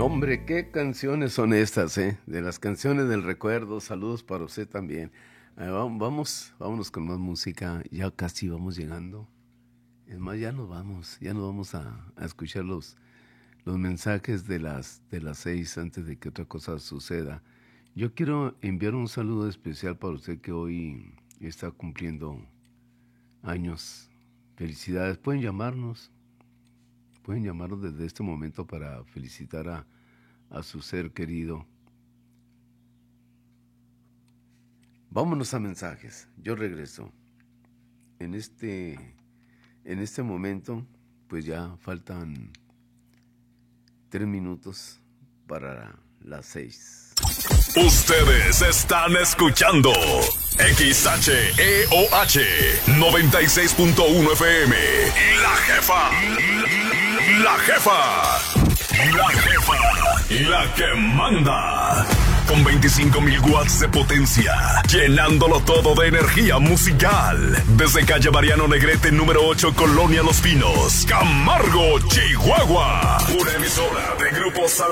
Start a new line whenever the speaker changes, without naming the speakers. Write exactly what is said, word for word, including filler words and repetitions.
Hombre, qué canciones son estas, ¿eh? De las canciones del recuerdo. Saludos para usted también. Eh, vamos, vámonos con más música. Ya casi vamos llegando. Es más, ya nos vamos. Ya nos vamos a, a escuchar los, los mensajes de las, de las seis antes de que otra cosa suceda. Yo quiero enviar un saludo especial para usted que hoy está cumpliendo años. Felicidades. Pueden llamarnos. Pueden llamarnos desde este momento para felicitar a, a su ser querido. Vámonos a mensajes. Yo regreso. En este, en este momento, pues ya faltan tres minutos para las seis.
Ustedes están escuchando X H E O H noventa y seis punto uno F M. La jefa. La jefa. La jefa. La que manda. Con veinticinco mil watts de potencia, llenándolo todo de energía musical. Desde calle Mariano Negrete, número ocho, Colonia Los Pinos, Camargo, Chihuahua. Una emisora de Grupo Sal